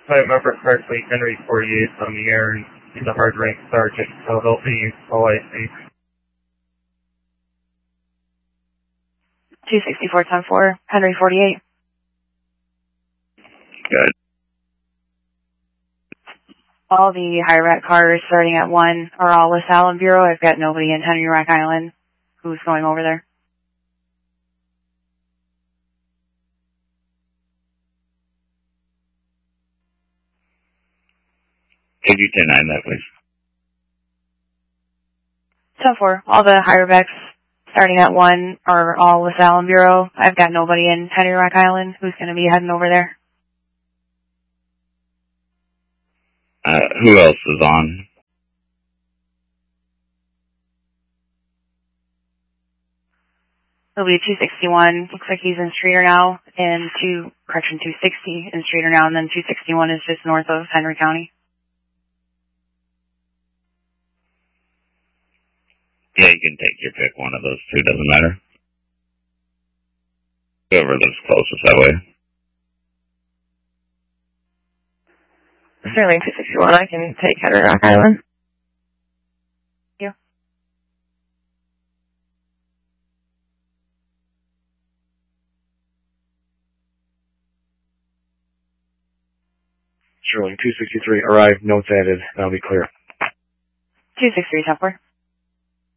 I remember correctly, Henry 48 on the air, and he's a hard rank sergeant, so he'll be OIC. 264-10-4, Henry 48. Good. All the high rat cars starting at 1 are all with Allen Bureau. I've got nobody in Henry Rock Island who's going over there. Could you 10-9 that, please? 10-4, all the higher backs starting at 1 are all with Allen Bureau. I've got nobody in Henry Rock Island who's going to be heading over there. Who else is on? It'll be 261. Looks like he's in Streeter now, and 260 in Streeter now, and then 261 is just north of Henry County. Yeah, you can take your pick. One of those two, doesn't matter. Whoever lives closest that way. Sterling 261, I can take Henry Rock Island. Yeah. Sterling 263, arrived, notes added, that'll be clear. 263, 10-4.